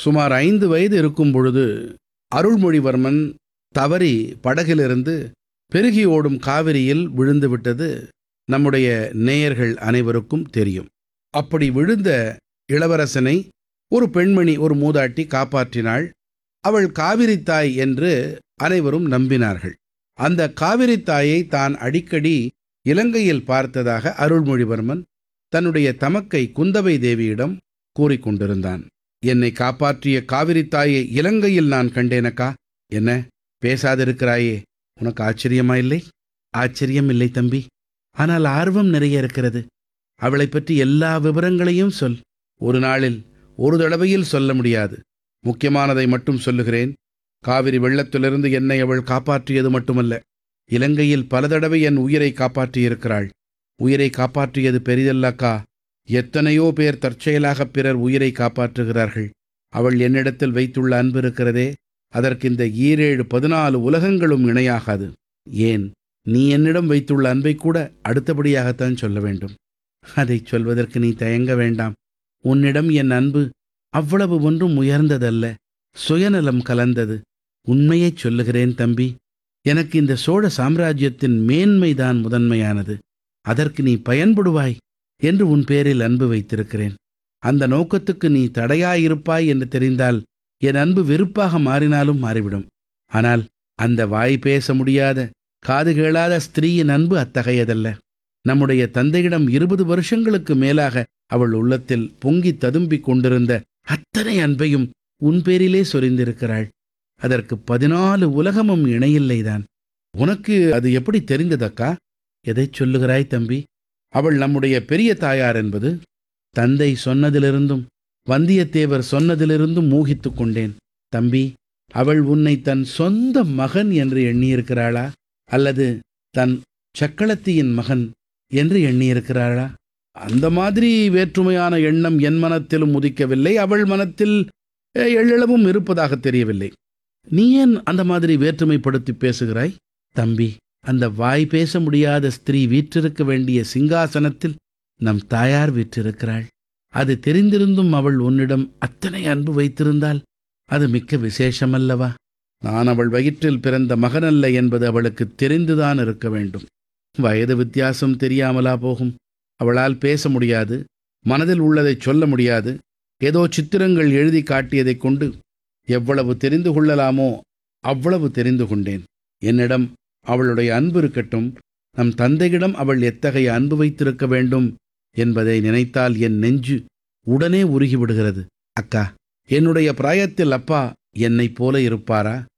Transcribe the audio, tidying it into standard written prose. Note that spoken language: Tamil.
சுமார் 5 வயது இருக்கும் பொழுது அருள்மொழிவர்மன் தவறி படகிலிருந்து பெருகி ஓடும் காவிரியில் விழுந்து விட்டது நம்முடைய நேயர்கள் அனைவருக்கும் தெரியும். அப்படி விழுந்த இளவரசனை ஒரு பெண்மணி, ஒரு மூதாட்டி காப்பாற்றினாள். அவள் காவிரித் தாய் என்று அனைவரும் நம்பினார்கள். அந்த காவிரித் தாயை தான் அடிக்கடி இலங்கையில் பார்த்ததாக அருள்மொழிவர்மன் தன்னுடைய தமக்கை குந்தவை தேவியிடம் கூறிக்கொண்டிருந்தான். என்னை காப்பாற்றிய காவிரித் தாயை இலங்கையில் நான் கண்டேனக்கா. என்ன பேசாதிருக்கிறாயே, உனக்கு ஆச்சரியமா இல்லை? ஆச்சரியம் இல்லை தம்பி, ஆனால் ஆர்வம் நிறைய இருக்கிறது. அவளைப் பற்றி எல்லா விவரங்களையும் சொல். ஒரு நாளில் ஒரு தடவையில் சொல்ல முடியாது. முக்கியமானதை மட்டும் சொல்லுகிறேன். காவிரி வெள்ளத்திலிருந்து என்னை அவள் காப்பாற்றியது மட்டுமல்ல, இலங்கையில் பல தடவை என் உயிரை காப்பாற்றியிருக்கிறாள். உயிரை காப்பாற்றியது பெரிதல்லக்கா. எத்தனையோ பேர் தற்செயலாக பிறர் உயிரை காப்பாற்றுகிறார்கள். அவள் என்னிடத்தில் வைத்துள்ள அன்பு இருக்கிறதே, அதற்கு இந்த 14 உலகங்களும் இணையாகாது. ஏன், நீ என்னிடம் வைத்துள்ள அன்பை கூட அடுத்தபடியாகத்தான் சொல்ல வேண்டும். அதை சொல்வதற்கு நீ தயங்க வேண்டாம். உன்னிடம் என் அன்பு அவ்வளவு ஒன்றும் உயர்ந்ததல்ல, சுயநலம் கலந்தது. உண்மையைச் சொல்லுகிறேன் தம்பி, எனக்கு இந்த சோழ சாம்ராஜ்யத்தின் மேன்மைதான் முதன்மையானது. அதற்கு நீ பயன்படுவாய் என்று உன் பேரில் அன்பு வைத்திருக்கிறேன். அந்த நோக்கத்துக்கு நீ தடையாயிருப்பாய் என்று தெரிந்தால் என் அன்பு வெறுப்பாக மாறினாலும் மாறிவிடும். ஆனால் அந்த வாய் பேச முடியாத, காது கேளாத ஸ்திரீயின் அன்பு அத்தகையதல்ல. நம்முடைய தந்தையிடம் 20 வருஷங்களுக்கு மேலாக அவள் உள்ளத்தில் பொங்கி ததும்பிக் கொண்டிருந்த அத்தனை அன்பையும் உன் பேரிலே சொரிந்திருக்கிறாள். அதற்கு 14 உலகமும் இணையில்லைதான். உனக்கு அது எப்படி தெரிந்ததக்கா? எதைச் சொல்லுகிறாய் தம்பி? அவள் நம்முடைய பெரிய தாயார் என்பது தந்தை சொன்னதிலிருந்தும் வந்தியத்தேவர் சொன்னதிலிருந்தும் ஊகித்துக் கொண்டேன். தம்பி, அவள் உன்னை தன் சொந்த மகன் என்று எண்ணியிருக்கிறாளா, அல்லது தன் சக்களத்தியின் மகன் என்று எண்ணியிருக்கிறாளா? அந்த மாதிரி வேற்றுமையான எண்ணம் என் மனத்திலும் உதிக்கவில்லை. அவள் மனத்தில் எள்ளளவும் இருப்பதாக தெரியவில்லை. நீ ஏன் அந்த மாதிரி வேற்றுமைப்படுத்தி பேசுகிறாய்? தம்பி, அந்த வாய் பேச முடியாத ஸ்திரீ வீற்றிருக்க வேண்டிய சிங்காசனத்தில் நம் தாயார் வீற்றிருக்கிறாள். அது தெரிந்திருந்தும் அவள் உன்னிடம் அத்தனை அன்பு வைத்திருந்தால் அது மிக்க விசேஷமல்லவா? நான் அவள் வயிற்றில் பிறந்த மகனல்ல என்பது அவளுக்கு தெரிந்துதான் இருக்க வேண்டும். வயது வித்தியாசம் தெரியாமலா போகும்? அவளால் பேச முடியாது, மனதில் உள்ளதை சொல்ல முடியாது. ஏதோ சித்திரங்கள் எழுதி காட்டியதைக் கொண்டு எவ்வளவு தெரிந்து கொள்ளலாமோ அவ்வளவு தெரிந்து கொண்டேன். என்னிடம் அவளுடைய அன்பு இருக்கட்டும், நம் தந்தையிடம் அவள் எத்தகைய அன்பு வைத்திருக்க வேண்டும் என்பதை நினைத்தால் என் நெஞ்சு உடனே உருகிவிடுகிறது. அக்கா, என்னுடைய பிராயத்தில் அப்பா என்னைப் போல இருப்பாரா?